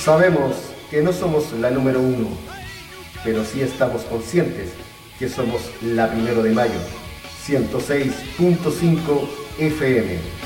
Sabemos que no somos la número 1, pero sí estamos conscientes que somos la 1 de mayo, 106.5 FM.